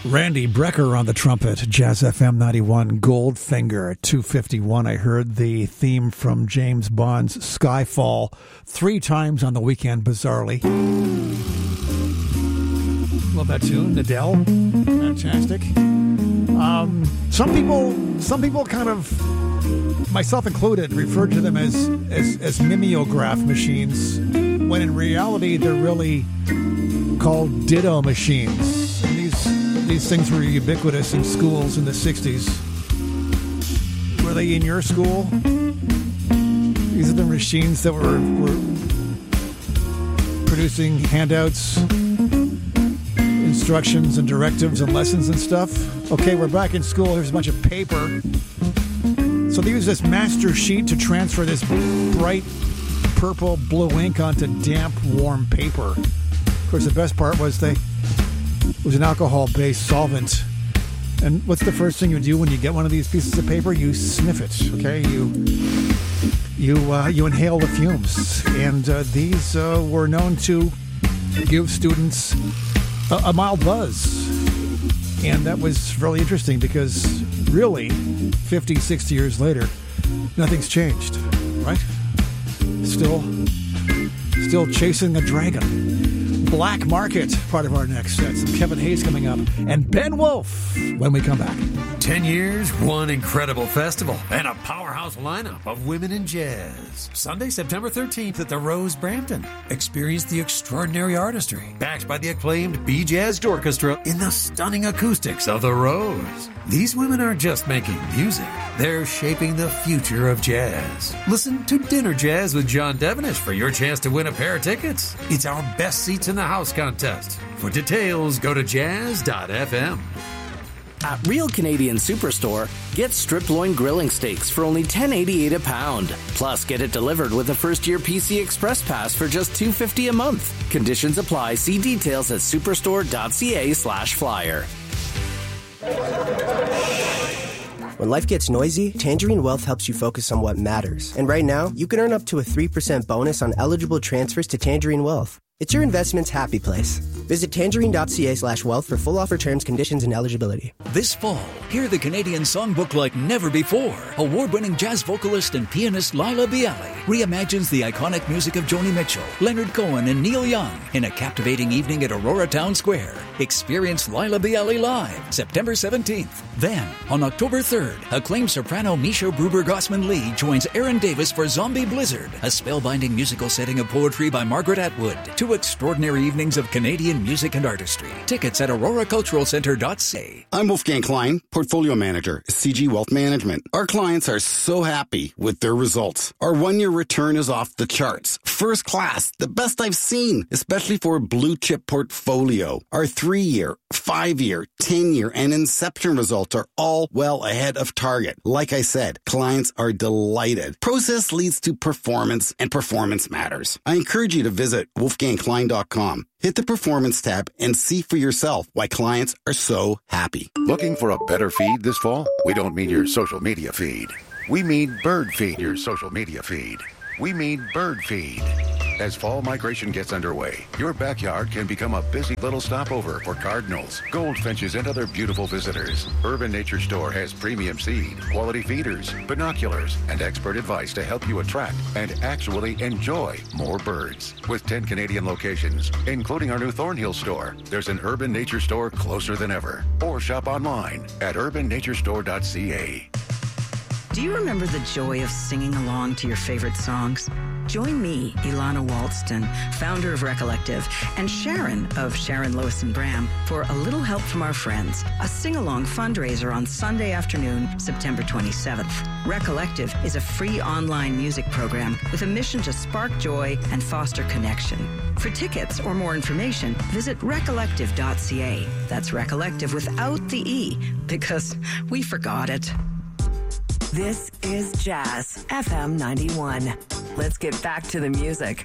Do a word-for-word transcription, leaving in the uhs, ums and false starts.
Randy Brecker on the trumpet, Jazz F M ninety-one, Goldfinger at two fifty-one. I heard the theme from James Bond's Skyfall three times on the weekend, bizarrely. Love that tune, Adele. Fantastic. Um, some people, some people kind of, myself included, referred to them as, as, as mimeograph machines, when in reality they're really called ditto machines. And these these things were ubiquitous in schools in the sixties. Were they in your school? These are the machines that were, were producing handouts, instructions and directives and lessons and stuff. Okay, we're back in school. Here's a bunch of paper. So they use this master sheet to transfer this bright purple blue ink onto damp, warm paper. Of course, the best part was they it was an alcohol-based solvent. And what's the first thing you do when you get one of these pieces of paper? You sniff it, okay? You you uh, you inhale the fumes. And uh, these uh, were known to give students a, a mild buzz. And that was really interesting because really, fifty, sixty years later, nothing's changed, right? Still, still chasing a dragon. Black Market, part of our next set. Some Kevin Hayes coming up. And Ben Wolf when we come back. Ten years, one incredible festival, and a powerhouse lineup of women in jazz. Sunday, September thirteenth at the Rose Brampton. Experience the extraordinary artistry, backed by the acclaimed B-Jazz Orchestra in the stunning acoustics of the Rose. These women aren't just making music, they're shaping the future of jazz. Listen to Dinner Jazz with John Devenish for your chance to win a pair of tickets. It's our Best Seats in the House contest. For details, go to jazz dot f m. At Real Canadian Superstore, get strip loin grilling steaks for only ten eighty-eight a pound. Plus, get it delivered with a first-year P C Express Pass for just two fifty a month. Conditions apply. See details at superstore.ca slash flyer. When life gets noisy, Tangerine Wealth helps you focus on what matters. And right now, you can earn up to a three percent bonus on eligible transfers to Tangerine Wealth. It's your investment's happy place. Visit tangerine.ca slash wealth for full offer terms, conditions, and eligibility. This fall, hear the Canadian songbook like never before. Award-winning jazz vocalist and pianist Laila Bialy reimagines the iconic music of Joni Mitchell, Leonard Cohen, and Neil Young in a captivating evening at Aurora Town Square. Experience Laila Bialy live September seventeenth. Then, on October third, acclaimed soprano Misha Gruber-Gossman-Lee joins Aaron Davis for Zombie Blizzard, a spellbinding musical setting of poetry by Margaret Atwood. Two extraordinary evenings of Canadian music and artistry. Tickets at aurora cultural center dot c a. I'm Wolfgang Klein, Portfolio Manager, C G Wealth Management. Our clients are so happy with their results. Our one-year return is off the charts. First class, the best I've seen, especially for a blue-chip portfolio. Our three-year, five-year, ten-year, and Inception results are all well ahead of target. Like I said, clients are delighted. Process leads to performance, and performance matters. I encourage you to visit wolfgang klein dot com. Hit the Performance tab and see for yourself why clients are so happy. Looking for a better feed this fall? We don't mean your social media feed. We mean bird feed your social media feed. We mean bird feed. As fall migration gets underway, your backyard can become a busy little stopover for cardinals, goldfinches, and other beautiful visitors. Urban Nature Store has premium seed, quality feeders, binoculars, and expert advice to help you attract and actually enjoy more birds. With ten Canadian locations, including our new Thornhill store, there's an Urban Nature Store closer than ever. Or shop online at urban nature store dot c a. Do you remember the joy of singing along to your favorite songs? Join me, Ilana Walston, founder of Recollective, and Sharon of Sharon, Lois and Bram for A Little Help from Our Friends, a sing-along fundraiser on Sunday afternoon, September twenty-seventh. Recollective is a free online music program with a mission to spark joy and foster connection. For tickets or more information, visit recollective dot c a. That's Recollective without the E, because we forgot it. This is Jazz F M ninety-one. Let's get back to the music.